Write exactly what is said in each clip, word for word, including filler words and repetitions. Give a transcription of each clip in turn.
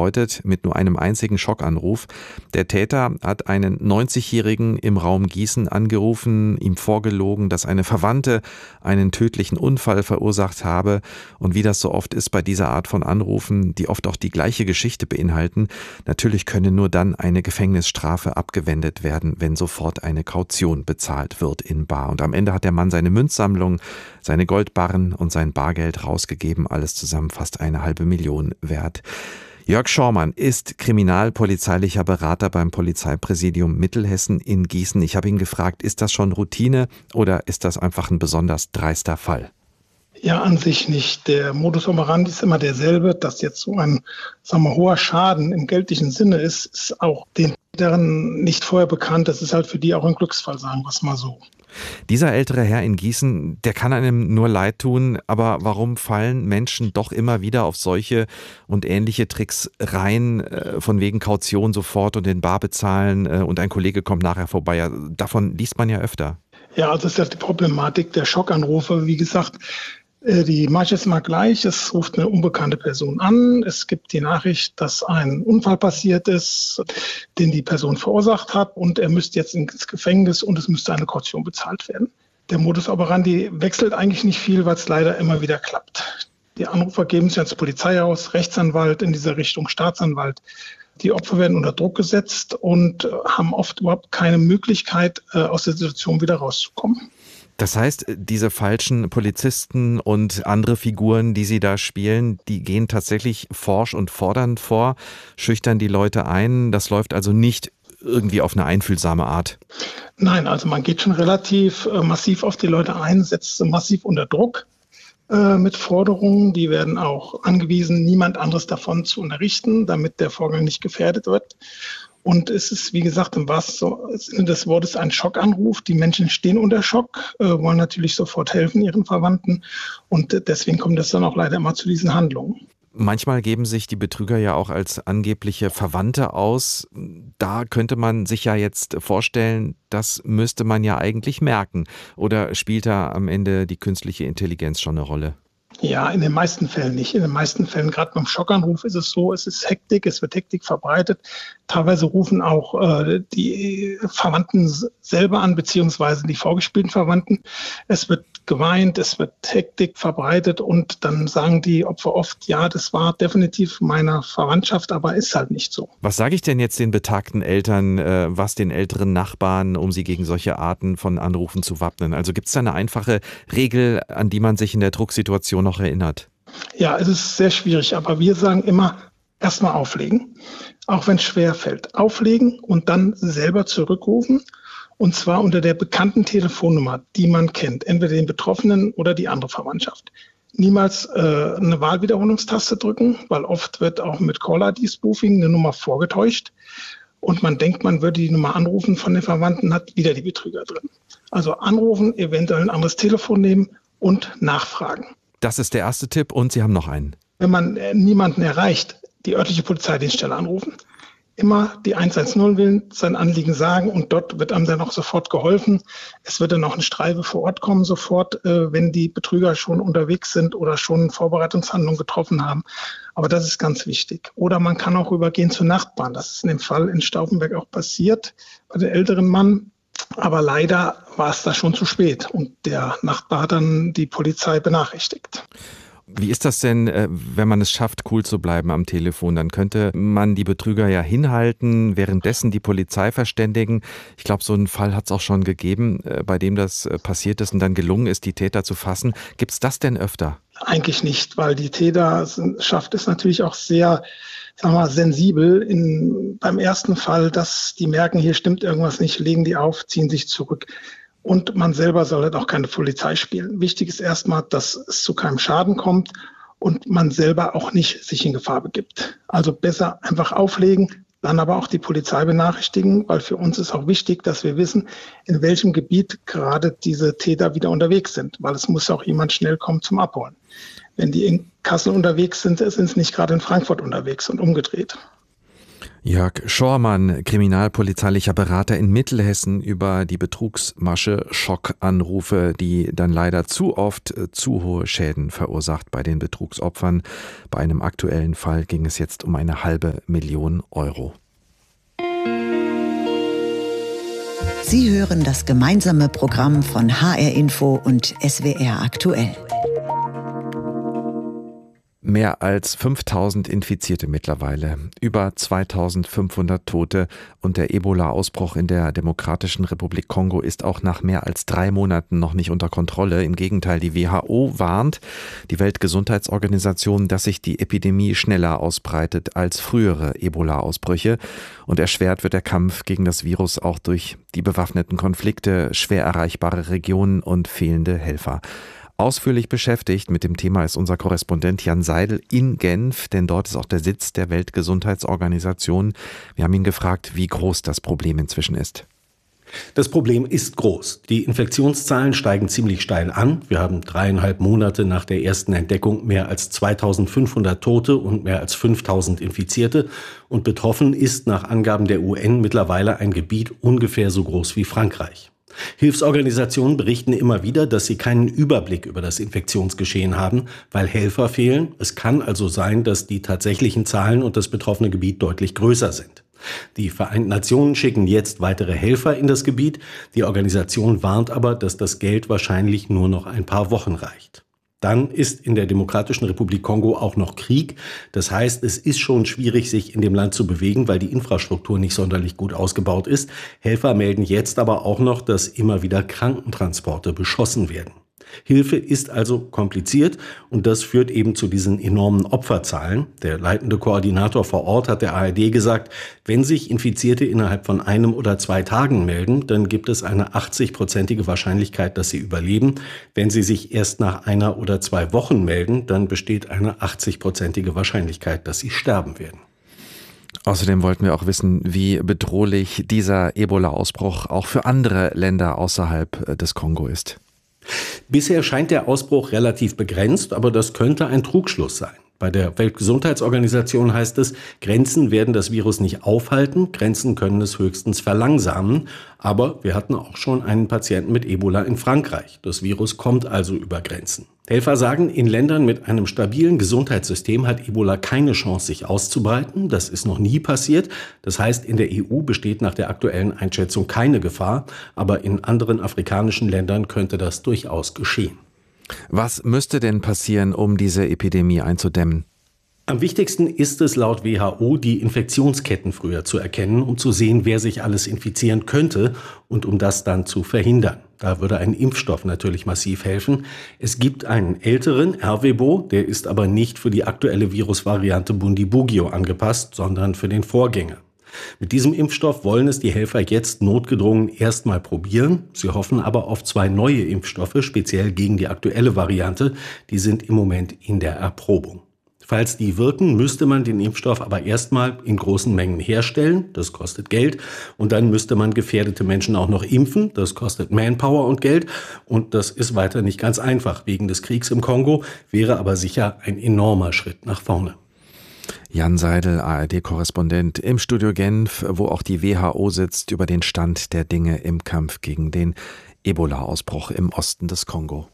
ausgebeutet mit nur einem einzigen Schockanruf. Der Täter hat einen neunzigjährigen im Raum Gießen angerufen, ihm vorgelogen, dass eine Verwandte einen tödlichen Unfall verursacht habe. Und wie das so oft ist bei dieser Art von Anrufen, die oft auch die gleiche Geschichte beinhalten, natürlich könne nur dann eine Gefängnisstrafe abgewendet werden, wenn sofort eine Kaution bezahlt wird in bar. Und am Ende hat der Mann seine Münzsammlung, seine Goldbarren und sein Bargeld rausgegeben, alles zusammen fast eine halbe Million wert. Jörg Schormann ist kriminalpolizeilicher Berater beim Polizeipräsidium Mittelhessen in Gießen. Ich habe ihn gefragt, ist das schon Routine oder ist das einfach ein besonders dreister Fall? Ja, an sich nicht. Der Modus operandi ist immer derselbe. Dass jetzt so ein, sagen wir, hoher Schaden im geldlichen Sinne ist, ist auch den Tätern nicht vorher bekannt. Das ist halt für die auch ein Glücksfall, sagen wir es mal so. Dieser ältere Herr in Gießen, der kann einem nur leid tun, aber warum fallen Menschen doch immer wieder auf solche und ähnliche Tricks rein, von wegen Kaution sofort und in bar bezahlen und ein Kollege kommt nachher vorbei? Davon liest man ja öfter. Ja, also das ist ja die Problematik der Schockanrufe. Wie gesagt, die mache ich jetzt mal gleich. Es ruft eine unbekannte Person an. Es gibt die Nachricht, dass ein Unfall passiert ist, den die Person verursacht hat und er müsste jetzt ins Gefängnis und es müsste eine Kaution bezahlt werden. Der Modus operandi wechselt eigentlich nicht viel, weil es leider immer wieder klappt. Die Anrufer geben sich als Polizei aus, Rechtsanwalt in dieser Richtung, Staatsanwalt. Die Opfer werden unter Druck gesetzt und haben oft überhaupt keine Möglichkeit, aus der Situation wieder rauszukommen. Das heißt, diese falschen Polizisten und andere Figuren, die Sie da spielen, die gehen tatsächlich forsch und fordernd vor, schüchtern die Leute ein. Das läuft also nicht irgendwie auf eine einfühlsame Art. Nein, also man geht schon relativ äh, massiv auf die Leute ein, setzt sie massiv unter Druck äh, mit Forderungen. Die werden auch angewiesen, niemand anderes davon zu unterrichten, damit der Vorgang nicht gefährdet wird. Und es ist, wie gesagt, im wahrsten Sinne des Wortes ein Schockanruf. Die Menschen stehen unter Schock, äh, wollen natürlich sofort helfen ihren Verwandten. Und deswegen kommt es dann auch leider immer zu diesen Handlungen. Manchmal geben sich die Betrüger ja auch als angebliche Verwandte aus. Da könnte man sich ja jetzt vorstellen, das müsste man ja eigentlich merken. Oder spielt da am Ende die künstliche Intelligenz schon eine Rolle? Ja, in den meisten Fällen nicht. In den meisten Fällen, gerade beim Schockanruf, ist es so, es ist Hektik, es wird Hektik verbreitet. Teilweise rufen auch äh, die Verwandten selber an, beziehungsweise die vorgespielten Verwandten. Es wird geweint, es wird Hektik verbreitet und dann sagen die Opfer oft, ja, das war definitiv meiner Verwandtschaft, aber ist halt nicht so. Was sage ich denn jetzt den betagten Eltern, äh, was den älteren Nachbarn, um sie gegen solche Arten von Anrufen zu wappnen? Also gibt es da eine einfache Regel, an die man sich in der Drucksituation noch erinnert? Ja, es ist sehr schwierig, aber wir sagen immer, erstmal auflegen, auch wenn es schwer fällt. Auflegen und dann selber zurückrufen. Und zwar unter der bekannten Telefonnummer, die man kennt, entweder den Betroffenen oder die andere Verwandtschaft. Niemals äh, eine Wahlwiederholungstaste drücken, weil oft wird auch mit Caller-I D-Spoofing eine Nummer vorgetäuscht. Und man denkt, man würde die Nummer anrufen von den Verwandten, hat wieder die Betrüger drin. Also anrufen, eventuell ein anderes Telefon nehmen und nachfragen. Das ist der erste Tipp und Sie haben noch einen. Wenn man äh, niemanden erreicht, die örtliche Polizeidienststelle anrufen. Immer die hundertzehn wählen, sein Anliegen sagen und dort wird einem dann auch sofort geholfen. Es wird dann auch eine Streife vor Ort kommen sofort, äh, wenn die Betrüger schon unterwegs sind oder schon Vorbereitungshandlungen getroffen haben. Aber das ist ganz wichtig. Oder man kann auch übergehen zu Nachbarn. Das ist in dem Fall in Stauffenberg auch passiert bei dem älteren Mann. Aber leider war es da schon zu spät und der Nachbar hat dann die Polizei benachrichtigt. Wie ist das denn, wenn man es schafft, cool zu bleiben am Telefon? Dann könnte man die Betrüger ja hinhalten, währenddessen die Polizei verständigen. Ich glaube, so einen Fall hat es auch schon gegeben, bei dem das passiert ist und dann gelungen ist, die Täter zu fassen. Gibt es das denn öfter? Eigentlich nicht, weil die Täter schafft es natürlich auch sehr, sagen wir mal, sensibel in, beim ersten Fall, dass die merken, hier stimmt irgendwas nicht, legen die auf, ziehen sich zurück. Und man selber soll halt auch keine Polizei spielen. Wichtig ist erstmal, dass es zu keinem Schaden kommt und man selber auch nicht sich in Gefahr begibt. Also besser einfach auflegen, dann aber auch die Polizei benachrichtigen, weil für uns ist auch wichtig, dass wir wissen, in welchem Gebiet gerade diese Täter wieder unterwegs sind, weil es muss auch jemand schnell kommen zum Abholen. Wenn die in Kassel unterwegs sind, sind sie nicht gerade in Frankfurt unterwegs und umgedreht. Jörg Schormann, kriminalpolizeilicher Berater in Mittelhessen, über die Betrugsmasche Schockanrufe, die dann leider zu oft zu hohe Schäden verursacht bei den Betrugsopfern. Bei einem aktuellen Fall ging es jetzt um eine halbe Million Euro. Sie hören das gemeinsame Programm von H R Info und S W R aktuell. Mehr als fünftausend Infizierte mittlerweile, über zweitausendfünfhundert Tote und der Ebola-Ausbruch in der Demokratischen Republik Kongo ist auch nach mehr als drei Monaten noch nicht unter Kontrolle. Im Gegenteil, die W H O warnt, die Weltgesundheitsorganisation, dass sich die Epidemie schneller ausbreitet als frühere Ebola-Ausbrüche. Und erschwert wird der Kampf gegen das Virus auch durch die bewaffneten Konflikte, schwer erreichbare Regionen und fehlende Helfer. Ausführlich beschäftigt mit dem Thema ist unser Korrespondent Jan Seidel in Genf, denn dort ist auch der Sitz der Weltgesundheitsorganisation. Wir haben ihn gefragt, wie groß das Problem inzwischen ist. Das Problem ist groß. Die Infektionszahlen steigen ziemlich steil an. Wir haben dreieinhalb Monate nach der ersten Entdeckung mehr als zweitausendfünfhundert Tote und mehr als fünftausend Infizierte. Und betroffen ist nach Angaben der U N mittlerweile ein Gebiet ungefähr so groß wie Frankreich. Hilfsorganisationen berichten immer wieder, dass sie keinen Überblick über das Infektionsgeschehen haben, weil Helfer fehlen. Es kann also sein, dass die tatsächlichen Zahlen und das betroffene Gebiet deutlich größer sind. Die Vereinten Nationen schicken jetzt weitere Helfer in das Gebiet. Die Organisation warnt aber, dass das Geld wahrscheinlich nur noch ein paar Wochen reicht. Dann ist in der Demokratischen Republik Kongo auch noch Krieg. Das heißt, es ist schon schwierig, sich in dem Land zu bewegen, weil die Infrastruktur nicht sonderlich gut ausgebaut ist. Helfer melden jetzt aber auch noch, dass immer wieder Krankentransporte beschossen werden. Hilfe ist also kompliziert und das führt eben zu diesen enormen Opferzahlen. Der leitende Koordinator vor Ort hat der A R D gesagt, wenn sich Infizierte innerhalb von einem oder zwei Tagen melden, dann gibt es eine achtzig-prozentige Wahrscheinlichkeit, dass sie überleben. Wenn sie sich erst nach einer oder zwei Wochen melden, dann besteht eine achtzig-prozentige Wahrscheinlichkeit, dass sie sterben werden. Außerdem wollten wir auch wissen, wie bedrohlich dieser Ebola-Ausbruch auch für andere Länder außerhalb des Kongo ist. Bisher scheint der Ausbruch relativ begrenzt, aber das könnte ein Trugschluss sein. Bei der Weltgesundheitsorganisation heißt es, Grenzen werden das Virus nicht aufhalten, Grenzen können es höchstens verlangsamen. Aber wir hatten auch schon einen Patienten mit Ebola in Frankreich. Das Virus kommt also über Grenzen. Helfer sagen, in Ländern mit einem stabilen Gesundheitssystem hat Ebola keine Chance, sich auszubreiten. Das ist noch nie passiert. Das heißt, in der E U besteht nach der aktuellen Einschätzung keine Gefahr. Aber in anderen afrikanischen Ländern könnte das durchaus geschehen. Was müsste denn passieren, um diese Epidemie einzudämmen? Am wichtigsten ist es laut W H O, die Infektionsketten früher zu erkennen, um zu sehen, wer sich alles infizieren könnte und um das dann zu verhindern. Da würde ein Impfstoff natürlich massiv helfen. Es gibt einen älteren, Ervebo, der ist aber nicht für die aktuelle Virusvariante Bundibugyo angepasst, sondern für den Vorgänger. Mit diesem Impfstoff wollen es die Helfer jetzt notgedrungen erstmal probieren. Sie hoffen aber auf zwei neue Impfstoffe, speziell gegen die aktuelle Variante. Die sind im Moment in der Erprobung. Falls die wirken, müsste man den Impfstoff aber erstmal in großen Mengen herstellen. Das kostet Geld. Und dann müsste man gefährdete Menschen auch noch impfen. Das kostet Manpower und Geld. Und das ist weiter nicht ganz einfach. Wegen des Kriegs im Kongo wäre aber sicher ein enormer Schritt nach vorne. Jan Seidel, A R D-Korrespondent im Studio Genf, wo auch die W H O sitzt, über den Stand der Dinge im Kampf gegen den Ebola-Ausbruch im Osten des Kongo.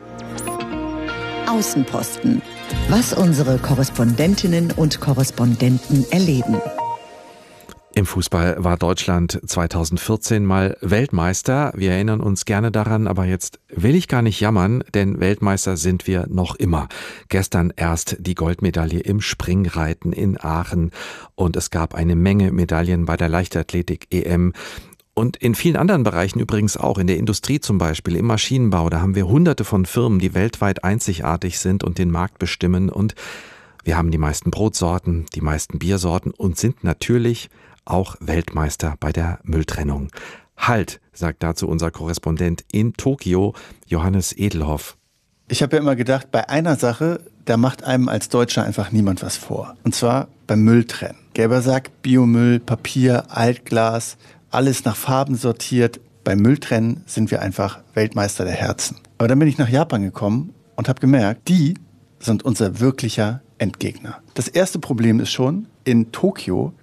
Außenposten. Was unsere Korrespondentinnen und Korrespondenten erleben. Im Fußball war Deutschland zweitausendvierzehn mal Weltmeister. Wir erinnern uns gerne daran, aber jetzt will ich gar nicht jammern, denn Weltmeister sind wir noch immer. Gestern erst die Goldmedaille im Springreiten in Aachen und es gab eine Menge Medaillen bei der Leichtathletik-E M. Und in vielen anderen Bereichen übrigens auch, in der Industrie zum Beispiel, im Maschinenbau, da haben wir hunderte von Firmen, die weltweit einzigartig sind und den Markt bestimmen. Und wir haben die meisten Brotsorten, die meisten Biersorten und sind natürlich auch Weltmeister bei der Mülltrennung. Halt, sagt dazu unser Korrespondent in Tokio, Johannes Edelhoff. Ich habe ja immer gedacht, bei einer Sache, da macht einem als Deutscher einfach niemand was vor. Und zwar beim Mülltrennen. Gelber Sack, Biomüll, Papier, Altglas, alles nach Farben sortiert. Beim Mülltrennen sind wir einfach Weltmeister der Herzen. Aber dann bin ich nach Japan gekommen und habe gemerkt, die sind unser wirklicher Endgegner. Das erste Problem ist schon, in Tokio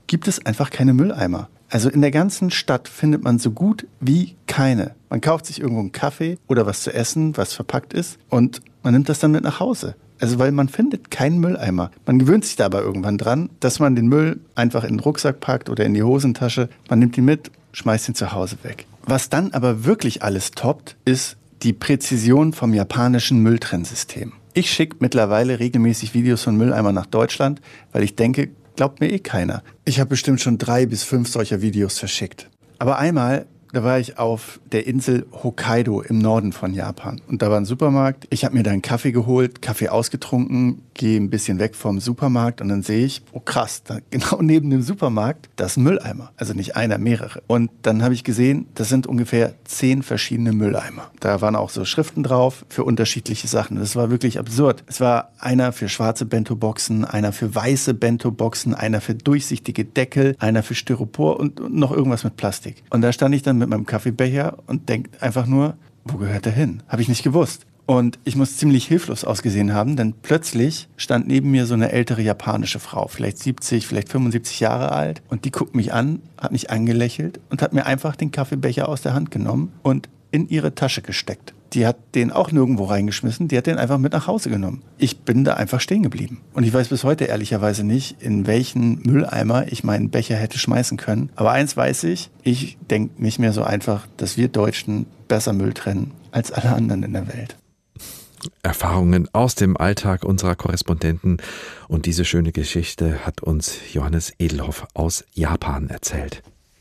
gibt es einfach keine Mülleimer. Also in der ganzen Stadt findet man so gut wie keine. Man kauft sich irgendwo einen Kaffee oder was zu essen, was verpackt ist, und man nimmt das dann mit nach Hause. Also weil man findet keinen Mülleimer. Man gewöhnt sich da aber irgendwann dran, dass man den Müll einfach in den Rucksack packt oder in die Hosentasche. Man nimmt ihn mit, schmeißt ihn zu Hause weg. Was dann aber wirklich alles toppt, ist die Präzision vom japanischen Mülltrennsystem. Ich schicke mittlerweile regelmäßig Videos von Mülleimern nach Deutschland, weil ich denke, glaubt mir eh keiner. Ich habe bestimmt schon drei bis fünf solcher Videos verschickt. Aber einmal, da war ich auf der Insel Hokkaido im Norden von Japan. Und da war ein Supermarkt. Ich habe mir da einen Kaffee geholt, Kaffee ausgetrunken, gehe ein bisschen weg vom Supermarkt und dann sehe ich, oh krass, da genau neben dem Supermarkt, da ist ein Mülleimer. Also nicht einer, mehrere. Und dann habe ich gesehen, das sind ungefähr zehn verschiedene Mülleimer. Da waren auch so Schriften drauf für unterschiedliche Sachen. Das war wirklich absurd. Es war einer für schwarze Bento-Boxen, einer für weiße Bento-Boxen, einer für durchsichtige Deckel, einer für Styropor und noch irgendwas mit Plastik. Und da stand ich dann mit meinem Kaffeebecher und denke einfach nur, wo gehört der hin? Habe ich nicht gewusst. Und ich muss ziemlich hilflos ausgesehen haben, denn plötzlich stand neben mir so eine ältere japanische Frau, vielleicht siebzig, vielleicht fünfundsiebzig Jahre alt. Und die guckt mich an, hat mich angelächelt und hat mir einfach den Kaffeebecher aus der Hand genommen und in ihre Tasche gesteckt. Die hat den auch nirgendwo reingeschmissen, die hat den einfach mit nach Hause genommen. Ich bin da einfach stehen geblieben. Und ich weiß bis heute ehrlicherweise nicht, in welchen Mülleimer ich meinen Becher hätte schmeißen können. Aber eins weiß ich, ich denke nicht mehr so einfach, dass wir Deutschen besser Müll trennen als alle anderen in der Welt. Erfahrungen aus dem Alltag unserer Korrespondenten. Und diese schöne Geschichte hat uns Johannes Edelhoff aus Japan erzählt.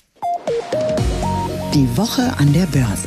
Die Woche an der Börse.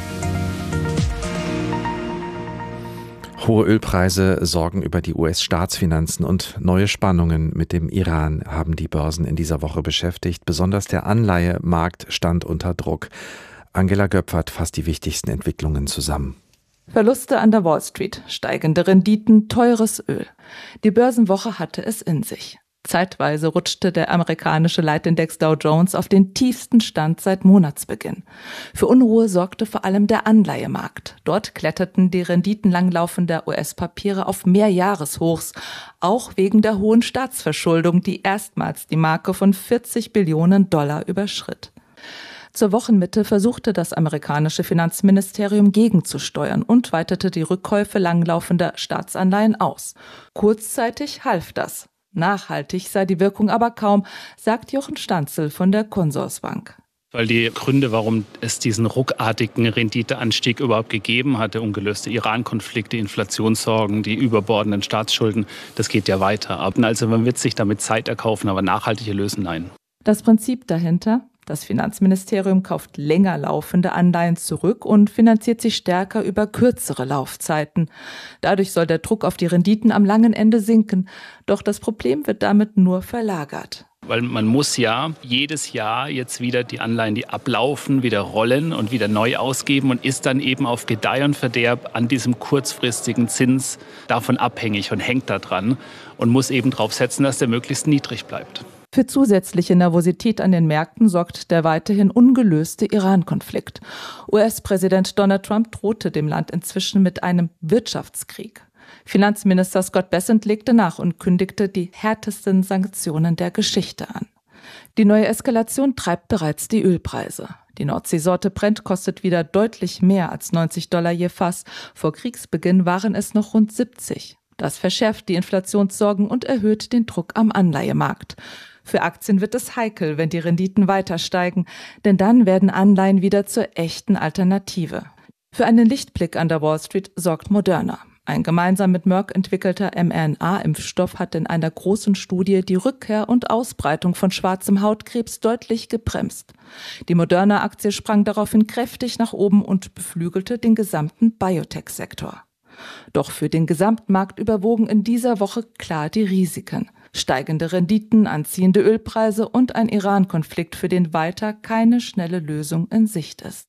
Hohe Ölpreise sorgen über die U S-Staatsfinanzen und neue Spannungen mit dem Iran haben die Börsen in dieser Woche beschäftigt. Besonders der Anleihemarkt stand unter Druck. Angela Göpfert fasst die wichtigsten Entwicklungen zusammen. Verluste an der Wall Street, steigende Renditen, teures Öl. Die Börsenwoche hatte es in sich. Zeitweise rutschte der amerikanische Leitindex Dow Jones auf den tiefsten Stand seit Monatsbeginn. Für Unruhe sorgte vor allem der Anleihemarkt. Dort kletterten die Renditen langlaufender U S-Papiere auf Mehrjahreshochs, auch wegen der hohen Staatsverschuldung, die erstmals die Marke von vierzig Billionen Dollar überschritt. Zur Wochenmitte versuchte das amerikanische Finanzministerium gegenzusteuern und weitete die Rückkäufe langlaufender Staatsanleihen aus. Kurzzeitig half das. Nachhaltig sei die Wirkung aber kaum, sagt Jochen Stanzel von der Consorsbank. Weil die Gründe, warum es diesen ruckartigen Renditeanstieg überhaupt gegeben hat, der ungelöste Iran-Konflikt, die Inflationssorgen, die überbordenden Staatsschulden, das geht ja weiter. Also man wird sich damit Zeit erkaufen, aber nachhaltige lösen, nein. Das Prinzip dahinter? Das Finanzministerium kauft länger laufende Anleihen zurück und finanziert sich stärker über kürzere Laufzeiten. Dadurch soll der Druck auf die Renditen am langen Ende sinken. Doch das Problem wird damit nur verlagert. Weil man muss ja jedes Jahr jetzt wieder die Anleihen, die ablaufen, wieder rollen und wieder neu ausgeben und ist dann eben auf Gedeih und Verderb an diesem kurzfristigen Zins davon abhängig und hängt da dran und muss eben darauf setzen, dass der möglichst niedrig bleibt. Für zusätzliche Nervosität an den Märkten sorgt der weiterhin ungelöste Iran-Konflikt. U S-Präsident Donald Trump drohte dem Land inzwischen mit einem Wirtschaftskrieg. Finanzminister Scott Bessent legte nach und kündigte die härtesten Sanktionen der Geschichte an. Die neue Eskalation treibt bereits die Ölpreise. Die Nordseesorte Brent kostet wieder deutlich mehr als neunzig Dollar je Fass. Vor Kriegsbeginn waren es noch rund siebzig. Das verschärft die Inflationssorgen und erhöht den Druck am Anleihemarkt. Für Aktien wird es heikel, wenn die Renditen weiter steigen, denn dann werden Anleihen wieder zur echten Alternative. Für einen Lichtblick an der Wall Street sorgt Moderna. Ein gemeinsam mit Merck entwickelter mRNA-Impfstoff hat in einer großen Studie die Rückkehr und Ausbreitung von schwarzem Hautkrebs deutlich gebremst. Die Moderna-Aktie sprang daraufhin kräftig nach oben und beflügelte den gesamten Biotech-Sektor. Doch für den Gesamtmarkt überwogen in dieser Woche klar die Risiken. Steigende Renditen, anziehende Ölpreise und ein Iran-Konflikt, für den weiter keine schnelle Lösung in Sicht ist.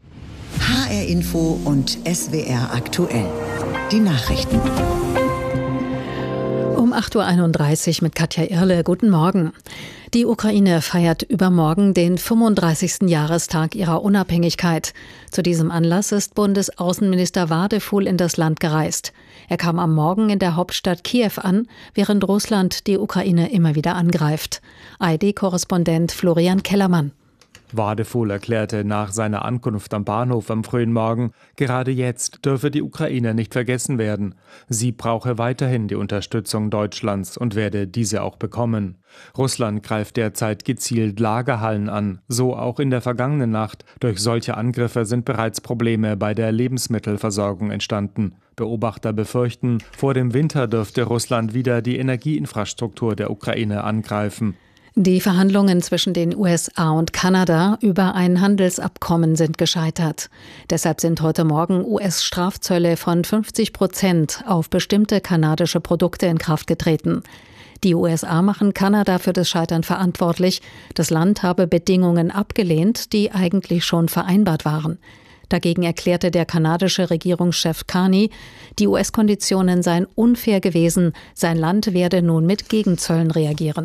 H R Info und S W R aktuell. Die Nachrichten. Um Um acht Uhr einunddreißig mit Katja Irle. Guten Morgen. Die Ukraine feiert übermorgen den fünfunddreißigsten Jahrestag ihrer Unabhängigkeit. Zu diesem Anlass ist Bundesaußenminister Wadefuhl in das Land gereist. Er kam am Morgen in der Hauptstadt Kiew an, während Russland die Ukraine immer wieder angreift. A R D-Korrespondent Florian Kellermann. Wadefuhl erklärte nach seiner Ankunft am Bahnhof am frühen Morgen, gerade jetzt dürfe die Ukraine nicht vergessen werden. Sie brauche weiterhin die Unterstützung Deutschlands und werde diese auch bekommen. Russland greift derzeit gezielt Lagerhallen an, so auch in der vergangenen Nacht. Durch solche Angriffe sind bereits Probleme bei der Lebensmittelversorgung entstanden. Beobachter befürchten, vor dem Winter dürfte Russland wieder die Energieinfrastruktur der Ukraine angreifen. Die Verhandlungen zwischen den U S A und Kanada über ein Handelsabkommen sind gescheitert. Deshalb sind heute Morgen U S-Strafzölle von fünfzig Prozent auf bestimmte kanadische Produkte in Kraft getreten. Die U S A machen Kanada für das Scheitern verantwortlich. Das Land habe Bedingungen abgelehnt, die eigentlich schon vereinbart waren. Dagegen erklärte der kanadische Regierungschef Carney, die U S-Konditionen seien unfair gewesen, sein Land werde nun mit Gegenzöllen reagieren.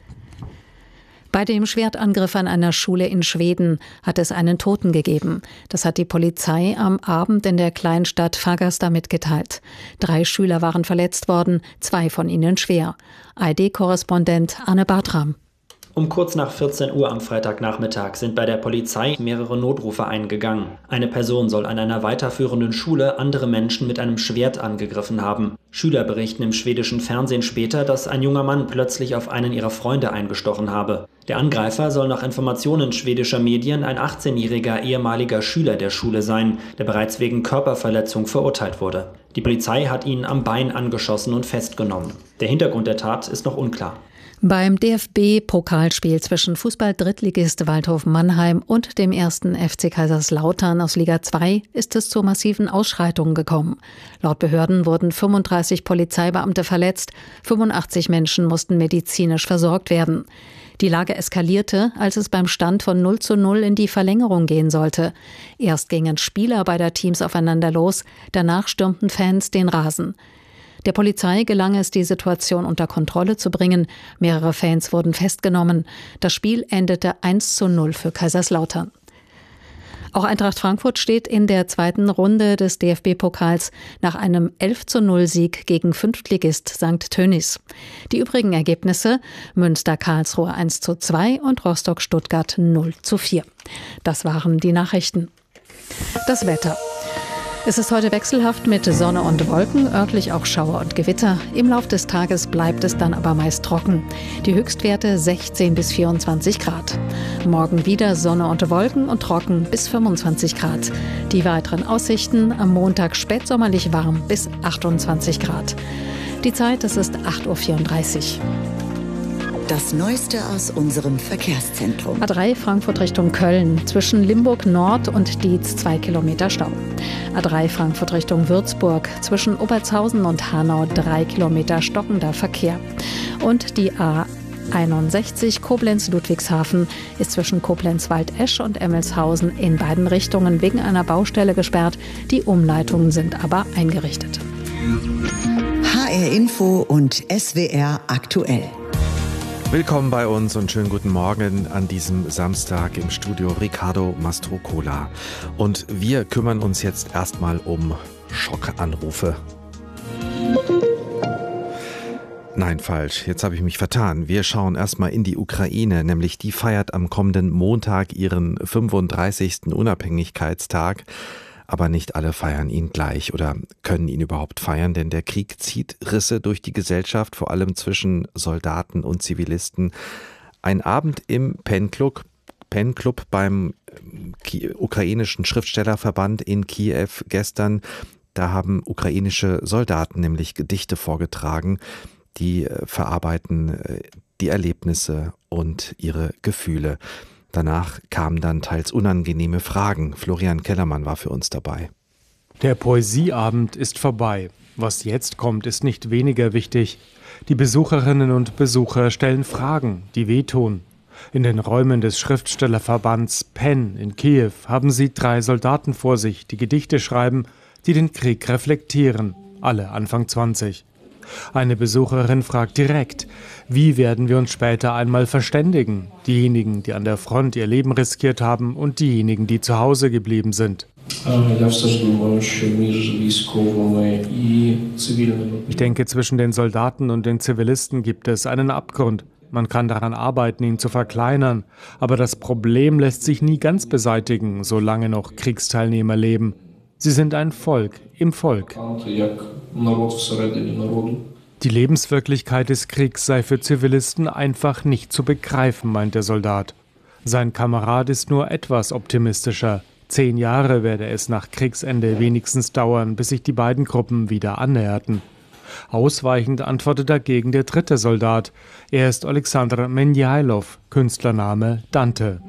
Bei dem Schwertangriff an einer Schule in Schweden hat es einen Toten gegeben. Das hat die Polizei am Abend in der Kleinstadt Fagersta mitgeteilt. Drei Schüler waren verletzt worden, zwei von ihnen schwer. A R D-Korrespondent Anne Bartram. Um kurz nach vierzehn Uhr am Freitagnachmittag sind bei der Polizei mehrere Notrufe eingegangen. Eine Person soll an einer weiterführenden Schule andere Menschen mit einem Schwert angegriffen haben. Schüler berichten im schwedischen Fernsehen später, dass ein junger Mann plötzlich auf einen ihrer Freunde eingestochen habe. Der Angreifer soll nach Informationen schwedischer Medien ein achtzehnjähriger ehemaliger Schüler der Schule sein, der bereits wegen Körperverletzung verurteilt wurde. Die Polizei hat ihn am Bein angeschossen und festgenommen. Der Hintergrund der Tat ist noch unklar. Beim D F B-Pokalspiel zwischen Fußball-Drittligist Waldhof Mannheim und dem ersten F C Kaiserslautern aus Liga zwei ist es zu massiven Ausschreitungen gekommen. Laut Behörden wurden fünfunddreißig Polizeibeamte verletzt, fünfundachtzig Menschen mussten medizinisch versorgt werden. Die Lage eskalierte, als es beim Stand von null zu null in die Verlängerung gehen sollte. Erst gingen Spieler beider Teams aufeinander los, danach stürmten Fans den Rasen. Der Polizei gelang es, die Situation unter Kontrolle zu bringen. Mehrere Fans wurden festgenommen. Das Spiel endete eins zu null für Kaiserslautern. Auch Eintracht Frankfurt steht in der zweiten Runde des D F B-Pokals nach einem elf zu null Sieg gegen Fünftligist Sankt Tönnies. Die übrigen Ergebnisse: Münster-Karlsruhe eins zu zwei und Rostock-Stuttgart null zu vier. Das waren die Nachrichten. Das Wetter. Es ist heute wechselhaft mit Sonne und Wolken, örtlich auch Schauer und Gewitter. Im Lauf des Tages bleibt es dann aber meist trocken. Die Höchstwerte sechzehn bis vierundzwanzig Grad. Morgen wieder Sonne und Wolken und trocken bis fünfundzwanzig Grad. Die weiteren Aussichten: am Montag spätsommerlich warm bis achtundzwanzig Grad. Die Zeit, es ist acht Uhr vierunddreißig. Das Neueste aus unserem Verkehrszentrum. A drei Frankfurt Richtung Köln. Zwischen Limburg Nord und Dietz zwei Kilometer Stau. A drei Frankfurt Richtung Würzburg. Zwischen Obertshausen und Hanau drei Kilometer stockender Verkehr. Und die A einundsechzig Koblenz-Ludwigshafen ist zwischen Koblenz-Waldesch und Emmelshausen in beiden Richtungen wegen einer Baustelle gesperrt. Die Umleitungen sind aber eingerichtet. H R Info und S W R aktuell. Willkommen bei uns und schönen guten Morgen an diesem Samstag im Studio Riccardo Mastrocola. Und wir kümmern uns jetzt erstmal um Schockanrufe. Nein, falsch. Jetzt habe ich mich vertan. Wir schauen erstmal in die Ukraine, nämlich die feiert am kommenden Montag ihren fünfunddreißigsten Unabhängigkeitstag. Aber nicht alle feiern ihn gleich oder können ihn überhaupt feiern, denn der Krieg zieht Risse durch die Gesellschaft, vor allem zwischen Soldaten und Zivilisten. Ein Abend im Pen-Club, Pen-Club beim ukrainischen Schriftstellerverband in Kiew gestern, da haben ukrainische Soldaten nämlich Gedichte vorgetragen, die verarbeiten die Erlebnisse und ihre Gefühle. Danach kamen dann teils unangenehme Fragen. Florian Kellermann war für uns dabei. Der Poesieabend ist vorbei. Was jetzt kommt, ist nicht weniger wichtig. Die Besucherinnen und Besucher stellen Fragen, die wehtun. In den Räumen des Schriftstellerverbands Pen in Kiew haben sie drei Soldaten vor sich, die Gedichte schreiben, die den Krieg reflektieren. Alle Anfang zwanzig. Eine Besucherin fragt direkt, wie werden wir uns später einmal verständigen? Diejenigen, die an der Front ihr Leben riskiert haben und diejenigen, die zu Hause geblieben sind. Ich denke, zwischen den Soldaten und den Zivilisten gibt es einen Abgrund. Man kann daran arbeiten, ihn zu verkleinern, aber das Problem lässt sich nie ganz beseitigen, solange noch Kriegsteilnehmer leben. Sie sind ein Volk im Volk. Die Lebenswirklichkeit des Kriegs sei für Zivilisten einfach nicht zu begreifen, meint der Soldat. Sein Kamerad ist nur etwas optimistischer. Zehn Jahre werde es nach Kriegsende wenigstens dauern, bis sich die beiden Gruppen wieder annäherten. Ausweichend antwortet dagegen der dritte Soldat. Er ist Alexander Menjailov, Künstlername Dante.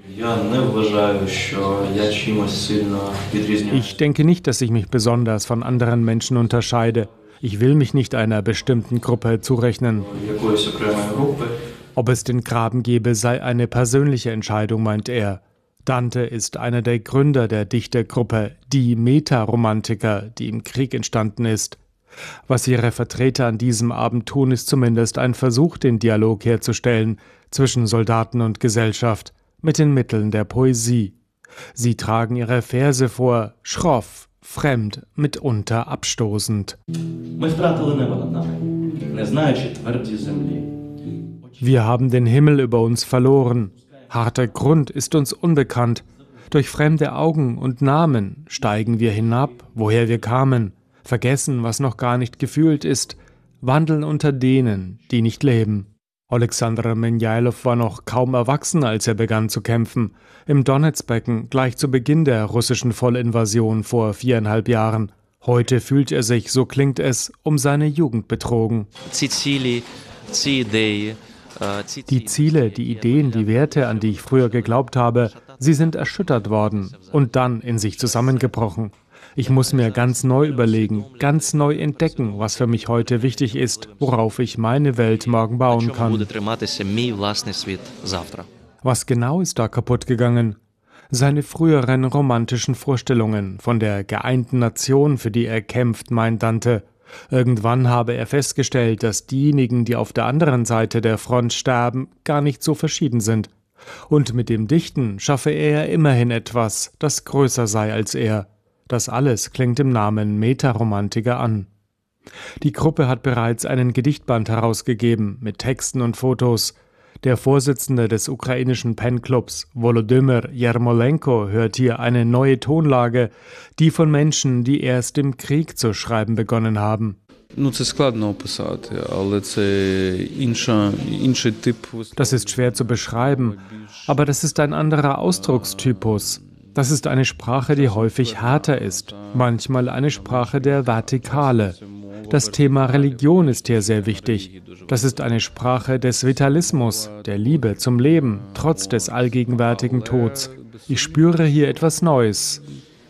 Ich denke nicht, dass ich mich besonders von anderen Menschen unterscheide. Ich will mich nicht einer bestimmten Gruppe zurechnen. Ob es den Graben gebe, sei eine persönliche Entscheidung, meint er. Dante ist einer der Gründer der Dichtergruppe Die Meta-Romantiker, die im Krieg entstanden ist. Was ihre Vertreter an diesem Abend tun, ist zumindest ein Versuch, den Dialog herzustellen zwischen Soldaten und Gesellschaft mit den Mitteln der Poesie. Sie tragen ihre Verse vor, schroff, fremd, mitunter abstoßend. Wir haben den Himmel über uns verloren. Harter Grund ist uns unbekannt. Durch fremde Augen und Namen steigen wir hinab, woher wir kamen. Vergessen, was noch gar nicht gefühlt ist, wandeln unter denen, die nicht leben. Alexander Menjailov war noch kaum erwachsen, als er begann zu kämpfen. Im Donezbecken, gleich zu Beginn der russischen Vollinvasion vor viereinhalb Jahren. Heute fühlt er sich, so klingt es, um seine Jugend betrogen. Die Ziele, die Ideen, die Werte, an die ich früher geglaubt habe, sie sind erschüttert worden und dann in sich zusammengebrochen. Ich muss mir ganz neu überlegen, ganz neu entdecken, was für mich heute wichtig ist, worauf ich meine Welt morgen bauen kann. Was genau ist da kaputt gegangen? Seine früheren romantischen Vorstellungen von der geeinten Nation, für die er kämpft, meint Dante. Irgendwann habe er festgestellt, dass diejenigen, die auf der anderen Seite der Front sterben, gar nicht so verschieden sind. Und mit dem Dichten schaffe er immerhin etwas, das größer sei als er. Das alles klingt im Namen Meta-Romantiker an. Die Gruppe hat bereits einen Gedichtband herausgegeben mit Texten und Fotos. Der Vorsitzende des ukrainischen Pen-Clubs, Volodymyr Jermolenko, hört hier eine neue Tonlage, die von Menschen, die erst im Krieg zu schreiben begonnen haben. Das ist schwer zu beschreiben, aber das ist ein anderer Ausdruckstypus. Das ist eine Sprache, die häufig härter ist, manchmal eine Sprache der Vertikale. Das Thema Religion ist hier sehr wichtig. Das ist eine Sprache des Vitalismus, der Liebe zum Leben, trotz des allgegenwärtigen Tods. Ich spüre hier etwas Neues.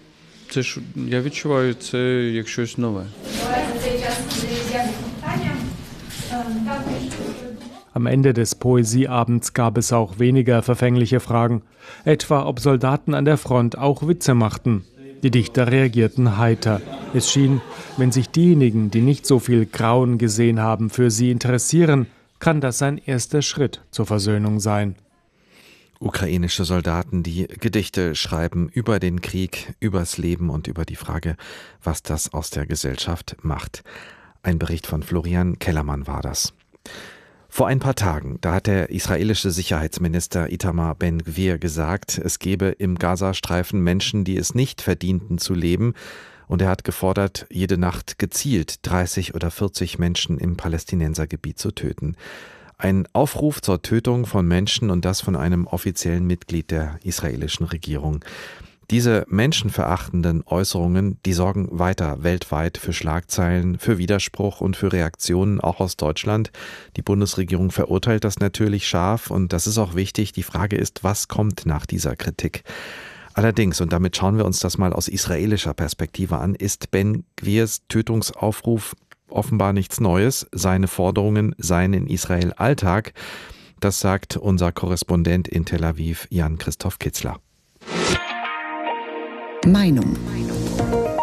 Am Ende des Poesieabends gab es auch weniger verfängliche Fragen, etwa ob Soldaten an der Front auch Witze machten. Die Dichter reagierten heiter. Es schien, wenn sich diejenigen, die nicht so viel Grauen gesehen haben, für sie interessieren, kann das ein erster Schritt zur Versöhnung sein. Ukrainische Soldaten, die Gedichte schreiben über den Krieg, übers Leben und über die Frage, was das aus der Gesellschaft macht. Ein Bericht von Florian Kellermann war das. Vor ein paar Tagen, da hat der israelische Sicherheitsminister Itamar Ben-Gvir gesagt, es gebe im Gazastreifen Menschen, die es nicht verdienten zu leben. Und er hat gefordert, jede Nacht gezielt dreißig oder vierzig Menschen im Palästinensergebiet zu töten. Ein Aufruf zur Tötung von Menschen und das von einem offiziellen Mitglied der israelischen Regierung. Diese menschenverachtenden Äußerungen, die sorgen weiter weltweit für Schlagzeilen, für Widerspruch und für Reaktionen, auch aus Deutschland. Die Bundesregierung verurteilt das natürlich scharf und das ist auch wichtig. Die Frage ist, was kommt nach dieser Kritik? Allerdings, und damit schauen wir uns das mal aus israelischer Perspektive an, ist Ben-Gvirs Tötungsaufruf offenbar nichts Neues. Seine Forderungen seien in Israel Alltag. Das sagt unser Korrespondent in Tel Aviv, Jan-Christoph Kitzler. Meinung.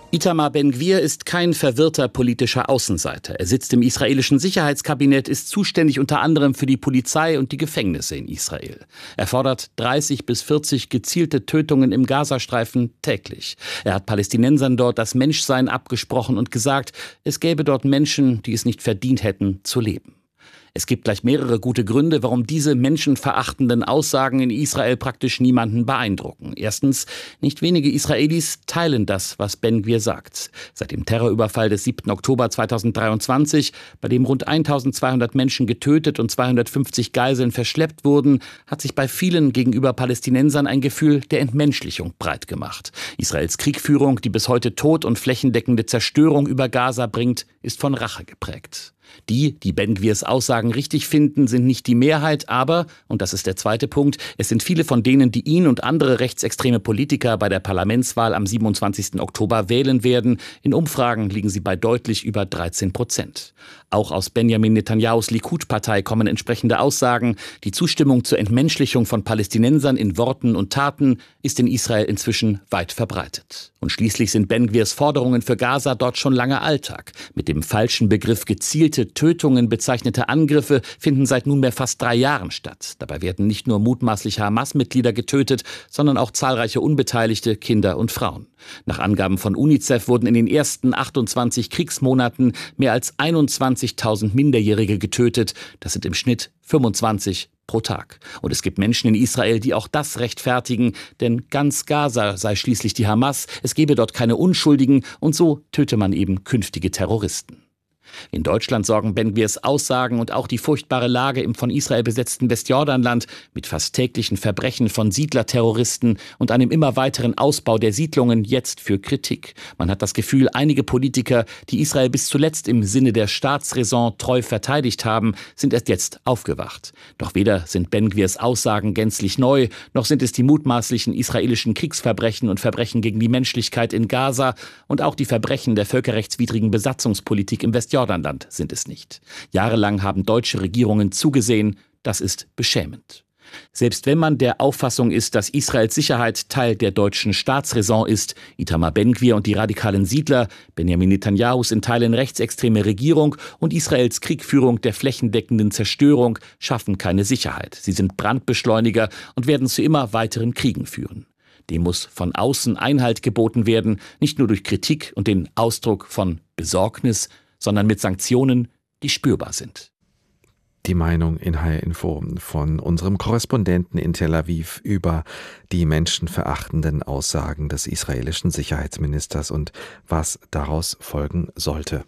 Itamar Ben-Gvir ist kein verwirrter politischer Außenseiter. Er sitzt im israelischen Sicherheitskabinett, ist zuständig unter anderem für die Polizei und die Gefängnisse in Israel. Er fordert dreißig bis vierzig gezielte Tötungen im Gazastreifen täglich. Er hat Palästinensern dort das Menschsein abgesprochen und gesagt, es gäbe dort Menschen, die es nicht verdient hätten, zu leben. Es gibt gleich mehrere gute Gründe, warum diese menschenverachtenden Aussagen in Israel praktisch niemanden beeindrucken. Erstens, nicht wenige Israelis teilen das, was Ben-Gvir sagt. Seit dem Terrorüberfall des siebten Oktober zweitausenddreiundzwanzig, bei dem rund eintausendzweihundert Menschen getötet und zweihundertfünfzig Geiseln verschleppt wurden, hat sich bei vielen gegenüber Palästinensern ein Gefühl der Entmenschlichung breit gemacht. Israels Kriegführung, die bis heute Tod und flächendeckende Zerstörung über Gaza bringt, ist von Rache geprägt. Die, die Ben-Gvirs Aussagen richtig finden, sind nicht die Mehrheit, aber, und das ist der zweite Punkt, es sind viele von denen, die ihn und andere rechtsextreme Politiker bei der Parlamentswahl am siebenundzwanzigsten Oktober wählen werden. In Umfragen liegen sie bei deutlich über dreizehn Prozent. Auch aus Benjamin Netanyahus Likud-Partei kommen entsprechende Aussagen. Die Zustimmung zur Entmenschlichung von Palästinensern in Worten und Taten ist in Israel inzwischen weit verbreitet. Und schließlich sind Ben-Gvirs Forderungen für Gaza dort schon lange Alltag. Mit dem falschen Begriff gezielte Tötungen bezeichnete Angriffe finden seit nunmehr fast drei Jahren statt. Dabei werden nicht nur mutmaßliche Hamas-Mitglieder getötet, sondern auch zahlreiche Unbeteiligte, Kinder und Frauen. Nach Angaben von UNICEF wurden in den ersten achtundzwanzig Kriegsmonaten mehr als einundzwanzigtausend Minderjährige getötet. Das sind im Schnitt fünfundzwanzig pro Tag. Und es gibt Menschen in Israel, die auch das rechtfertigen, denn ganz Gaza sei schließlich die Hamas, es gebe dort keine Unschuldigen und so töte man eben künftige Terroristen. In Deutschland sorgen Ben-Gvirs Aussagen und auch die furchtbare Lage im von Israel besetzten Westjordanland mit fast täglichen Verbrechen von Siedlerterroristen und einem immer weiteren Ausbau der Siedlungen jetzt für Kritik. Man hat das Gefühl, einige Politiker, die Israel bis zuletzt im Sinne der Staatsräson treu verteidigt haben, sind erst jetzt aufgewacht. Doch weder sind Ben-Gvirs Aussagen gänzlich neu, noch sind es die mutmaßlichen israelischen Kriegsverbrechen und Verbrechen gegen die Menschlichkeit in Gaza und auch die Verbrechen der völkerrechtswidrigen Besatzungspolitik im Westjordanland. Jordanland sind es nicht. Jahrelang haben deutsche Regierungen zugesehen, das ist beschämend. Selbst wenn man der Auffassung ist, dass Israels Sicherheit Teil der deutschen Staatsräson ist, Itamar Ben-Gvir und die radikalen Siedler, Benjamin Netanyahus in Teilen rechtsextreme Regierung und Israels Kriegführung der flächendeckenden Zerstörung schaffen keine Sicherheit. Sie sind Brandbeschleuniger und werden zu immer weiteren Kriegen führen. Dem muss von außen Einhalt geboten werden, nicht nur durch Kritik und den Ausdruck von Besorgnis, sondern mit Sanktionen, die spürbar sind. Die Meinung in H R Info von unserem Korrespondenten in Tel Aviv über die menschenverachtenden Aussagen des israelischen Sicherheitsministers und was daraus folgen sollte.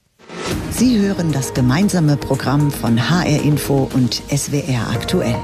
Sie hören das gemeinsame Programm von H R Info und S W R aktuell.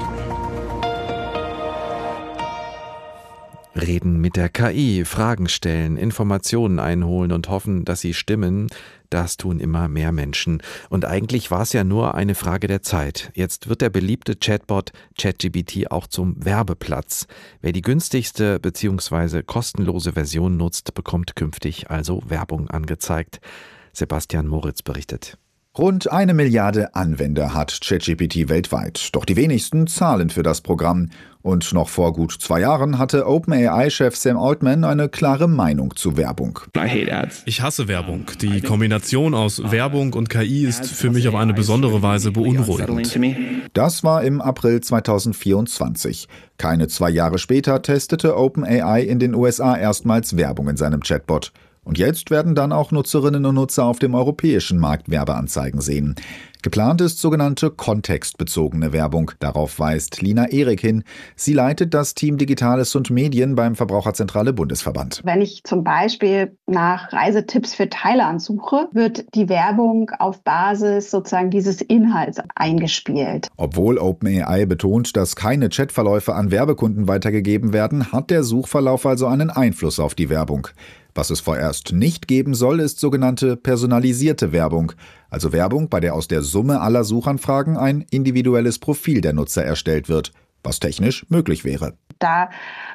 Reden mit der K I, Fragen stellen, Informationen einholen und hoffen, dass sie stimmen, das tun immer mehr Menschen. Und eigentlich war es ja nur eine Frage der Zeit. Jetzt wird der beliebte Chatbot ChatGPT auch zum Werbeplatz. Wer die günstigste bzw. kostenlose Version nutzt, bekommt künftig also Werbung angezeigt. Sebastian Moritz berichtet. Rund eine Milliarde Anwender hat ChatGPT weltweit, doch die wenigsten zahlen für das Programm. Und noch vor gut zwei Jahren hatte OpenAI-Chef Sam Altman eine klare Meinung zu Werbung. Ich hasse Werbung. Die Kombination aus Werbung und K I ist für mich auf eine besondere Weise beunruhigend. Das war im April zweitausendvierundzwanzig. Keine zwei Jahre später testete OpenAI in den U S A erstmals Werbung in seinem Chatbot. Und jetzt werden dann auch Nutzerinnen und Nutzer auf dem europäischen Markt Werbeanzeigen sehen. Geplant ist sogenannte kontextbezogene Werbung. Darauf weist Lina Erik hin. Sie leitet das Team Digitales und Medien beim Verbraucherzentrale Bundesverband. Wenn ich zum Beispiel nach Reisetipps für Thailand suche, wird die Werbung auf Basis sozusagen dieses Inhalts eingespielt. Obwohl OpenAI betont, dass keine Chatverläufe an Werbekunden weitergegeben werden, hat der Suchverlauf also einen Einfluss auf die Werbung. Was es vorerst nicht geben soll, ist sogenannte personalisierte Werbung. Also Werbung, bei der aus der Summe aller Suchanfragen ein individuelles Profil der Nutzer erstellt wird, was technisch möglich wäre. Da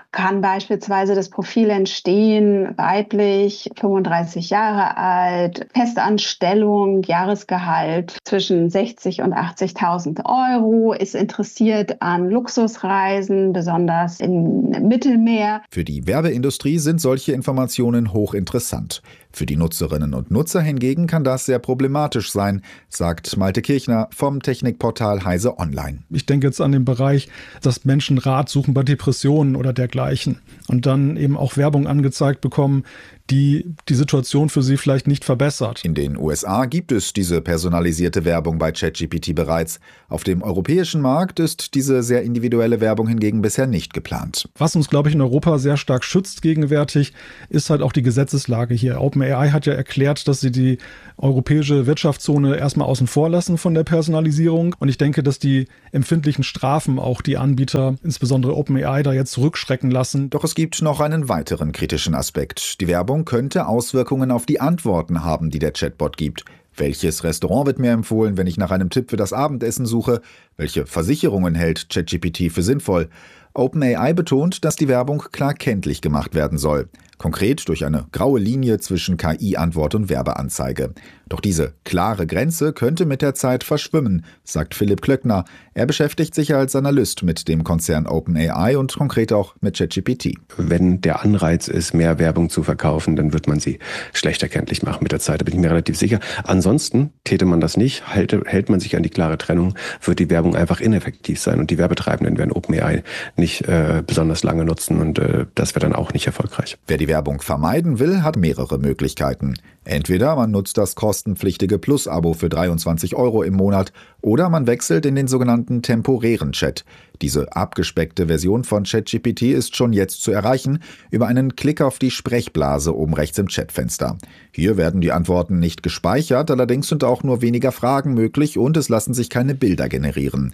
kann beispielsweise das Profil entstehen, weiblich, fünfunddreißig Jahre alt, Festanstellung, Jahresgehalt zwischen sechzig und achtzigtausend Euro, ist interessiert an Luxusreisen, besonders im Mittelmeer. Für die Werbeindustrie sind solche Informationen hochinteressant. Für die Nutzerinnen und Nutzer hingegen kann das sehr problematisch sein, sagt Malte Kirchner vom Technikportal Heise Online. Ich denke jetzt an den Bereich, dass Menschen Rat suchen bei Depressionen oder dergleichen und dann eben auch Werbung angezeigt bekommen, die die Situation für sie vielleicht nicht verbessert. In den U S A gibt es diese personalisierte Werbung bei ChatGPT bereits. Auf dem europäischen Markt ist diese sehr individuelle Werbung hingegen bisher nicht geplant. Was uns, glaube ich, in Europa sehr stark schützt gegenwärtig, ist halt auch die Gesetzeslage hier. OpenAI hat ja erklärt, dass sie die europäische Wirtschaftszone erstmal außen vor lassen von der Personalisierung. Und ich denke, dass die empfindlichen Strafen auch die Anbieter, insbesondere OpenAI, da jetzt zurückschrecken lassen. Doch es gibt noch einen weiteren kritischen Aspekt. Die Werbung könnte Auswirkungen auf die Antworten haben, die der Chatbot gibt. Welches Restaurant wird mir empfohlen, wenn ich nach einem Tipp für das Abendessen suche? Welche Versicherungen hält ChatGPT für sinnvoll? OpenAI betont, dass die Werbung klar kenntlich gemacht werden soll. Konkret durch eine graue Linie zwischen K I-Antwort und Werbeanzeige. Doch diese klare Grenze könnte mit der Zeit verschwimmen, sagt Philipp Klöckner. Er beschäftigt sich als Analyst mit dem Konzern OpenAI und konkret auch mit ChatGPT. Wenn der Anreiz ist, mehr Werbung zu verkaufen, dann wird man sie schlechter kenntlich machen mit der Zeit. Da bin ich mir relativ sicher. Ansonsten täte man das nicht, hält, hält man sich an die klare Trennung, wird die Werbung einfach ineffektiv sein und die Werbetreibenden werden OpenAI nicht äh, besonders lange nutzen und äh, das wäre dann auch nicht erfolgreich. Wer die Werbung vermeiden will, hat mehrere Möglichkeiten. Entweder man nutzt das kostenpflichtige Plus-Abo für dreiundzwanzig Euro im Monat oder man wechselt in den sogenannten temporären Chat. Diese abgespeckte Version von ChatGPT ist schon jetzt zu erreichen über einen Klick auf die Sprechblase oben rechts im Chatfenster. Hier werden die Antworten nicht gespeichert, allerdings sind auch nur weniger Fragen möglich und es lassen sich keine Bilder generieren.